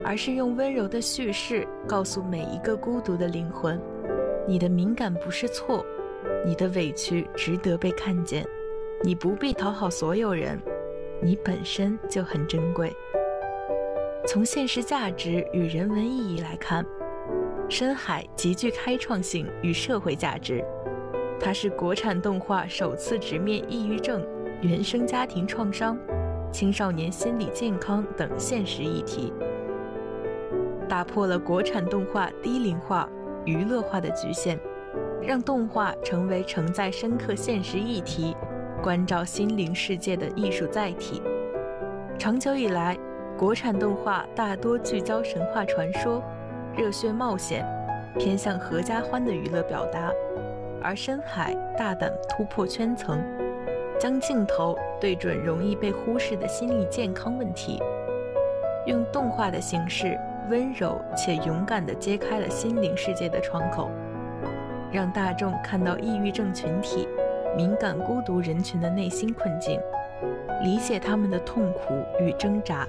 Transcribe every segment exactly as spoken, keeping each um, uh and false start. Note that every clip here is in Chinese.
而是用温柔的叙事告诉每一个孤独的灵魂，你的敏感不是错，你的委屈值得被看见，你不必讨好所有人，你本身就很珍贵。从现实价值与人文意义来看，深海极具开创性与社会价值，它是国产动画首次直面抑郁症、原生家庭创伤、青少年心理健康等现实议题，打破了国产动画低龄化、娱乐化的局限，让动画成为承载深刻现实议题、关照心灵世界的艺术载体。长久以来，国产动画大多聚焦神话传说、热血冒险，偏向合家欢的娱乐表达，而深海大胆突破圈层，将镜头对准容易被忽视的心理健康问题，用动画的形式温柔且勇敢地揭开了心灵世界的窗口，让大众看到抑郁症群体、敏感孤独人群的内心困境，理解他们的痛苦与挣扎。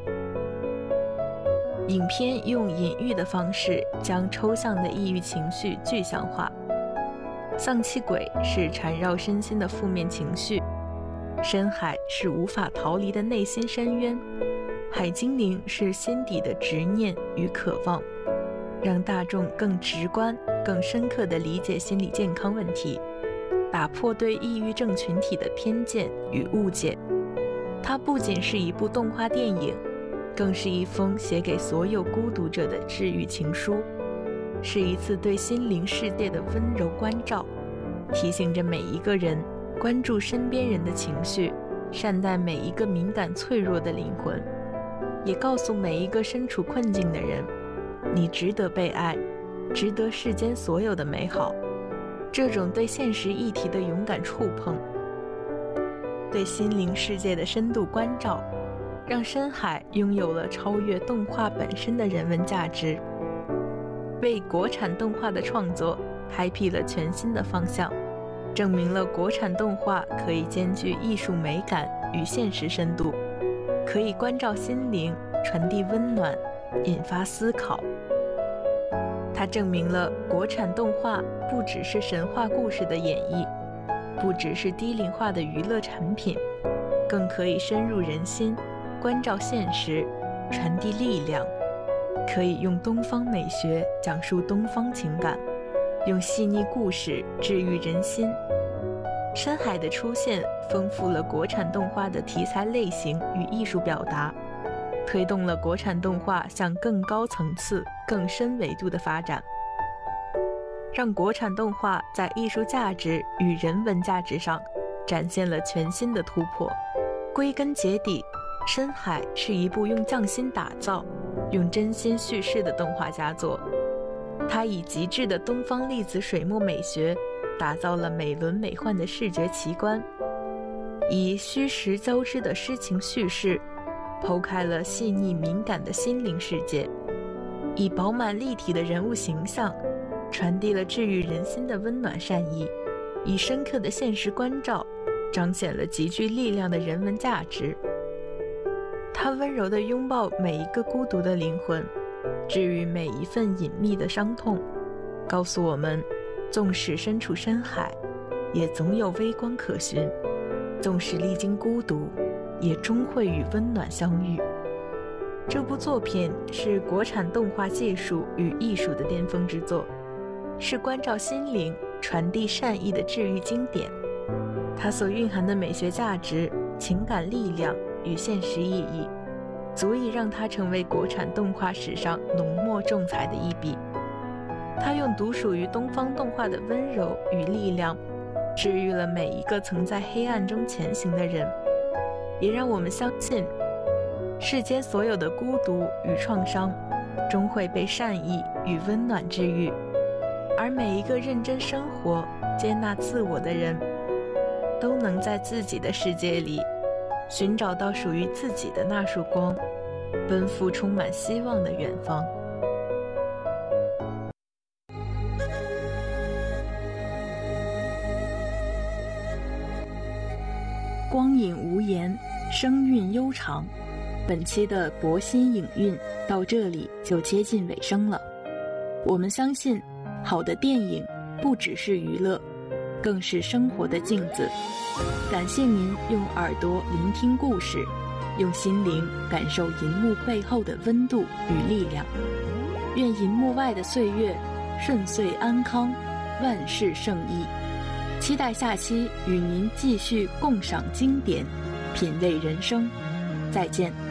影片用隐喻的方式将抽象的抑郁情绪具象化，丧气鬼是缠绕身心的负面情绪，深海是无法逃离的内心深渊，海精灵是心底的执念与渴望，让大众更直观、更深刻地理解心理健康问题，打破对抑郁症群体的偏见与误解。它不仅是一部动画电影，更是一封写给所有孤独者的治愈情书，是一次对心灵世界的温柔关照，提醒着每一个人关注身边人的情绪，善待每一个敏感脆弱的灵魂，也告诉每一个身处困境的人，你值得被爱，值得世间所有的美好。这种对现实议题的勇敢触碰，对心灵世界的深度关照，让深海拥有了超越动画本身的人文价值，为国产动画的创作开辟了全新的方向，证明了国产动画可以兼具艺术美感与现实深度，可以关照心灵，传递温暖，引发思考。它证明了国产动画不只是神话故事的演绎，不只是低龄化的娱乐产品，更可以深入人心，关照现实，传递力量，可以用东方美学讲述东方情感，用细腻故事治愈人心。深海的出现丰富了国产动画的题材类型与艺术表达，推动了国产动画向更高层次、更深维度的发展，让国产动画在艺术价值与人文价值上展现了全新的突破。归根结底，深海是一部用匠心打造、用真心叙事的动画佳作。它以极致的东方粒子水墨美学打造了美轮美奂的视觉奇观，以虚实交织的诗情叙事剖开了细腻敏感的心灵世界，以饱满立体的人物形象传递了治愈人心的温暖善意，以深刻的现实关照彰显了极具力量的人文价值。它温柔地拥抱每一个孤独的灵魂，治愈每一份隐秘的伤痛，告诉我们，纵使身处深海，也总有微光可寻；纵使历经孤独，也终会与温暖相遇。这部作品是国产动画技术与艺术的巅峰之作，是关照心灵、传递善意的治愈经典。它所蕴含的美学价值、情感力量与现实意义，足以让它成为国产动画史上浓墨重彩的一笔。它用独属于东方动画的温柔与力量，治愈了每一个曾在黑暗中前行的人，也让我们相信，世间所有的孤独与创伤，终会被善意与温暖治愈。而每一个认真生活、接纳自我的人，都能在自己的世界里寻找到属于自己的那束光，奔赴充满希望的远方。光影无言，声韵悠长， 本期的博心影韵到这里就接近尾声了。我们相信，好的电影不只是娱乐，更是生活的镜子。感谢您用耳朵聆听故事，用心灵感受银幕背后的温度与力量。愿银幕外的岁月顺遂安康，万事胜意。期待下期与您继续共赏经典，品味人生。再见。